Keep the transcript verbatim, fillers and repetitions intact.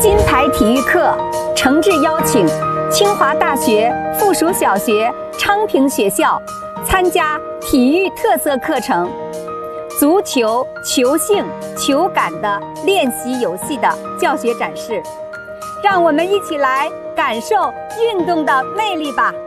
金牌体育课诚挚邀请清华大学附属小学昌平学校参加体育特色课程足球球性球感的练习游戏的教学展示，让我们一起来感受运动的魅力吧。